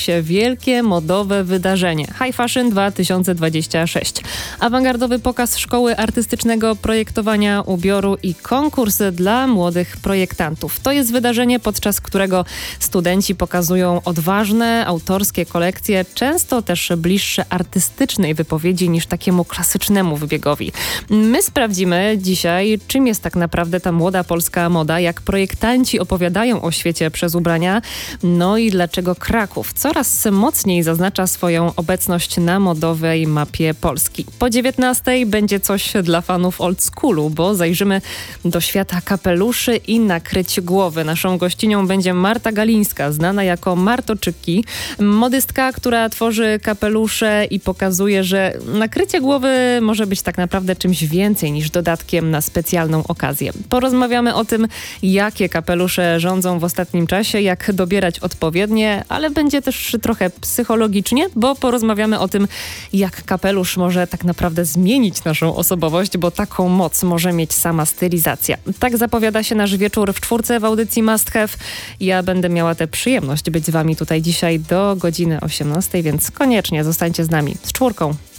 się wielkie modowe wydarzenie High Fashion 2026. Awangardowy pokaz szkoły artystycznego projektowania ubioru i konkurs dla młodych projektantów. To jest wydarzenie, podczas którego studenci pokazują odważne, autorskie kolekcje, często też bliższe artystycznej wypowiedzi niż takiemu klasycznemu wybiegowi. My sprawdzimy dzisiaj, czym jest tak naprawdę ta młoda polska moda, jak projektanci opowiadają o świecie przez ubrania, no i dlaczego Kraków coraz mocniej zaznacza swoją obecność na modowej mapie Polski. Po 19:00 będzie coś dla fanów old schoolu, bo zajrzymy do świata kapeluszy i nakryć głowy. Naszą gościnią będzie Marta Galińska, znana jako Martoczyki, modystka, która tworzy kapelusze i pokazuje, że nakrycie głowy może być tak naprawdę czymś więcej niż dodatkiem na specjalną okazję. Porozmawiamy o tym, jakie kapelusze rządzą w ostatnim czasie, jak dobierać odpowiednie, ale będzie też trochę psychologicznie, bo porozmawiamy o tym, jak kapelusz może tak naprawdę zmienić naszą osobowość, bo taką moc może mieć sama stylizacja. Tak zapowiada się nasz wieczór w czwórce w audycji Must Have. Ja będę miała tę przyjemność być z wami tutaj dzisiaj do godziny 18:00, więc koniecznie zostańcie z nami z czwórką.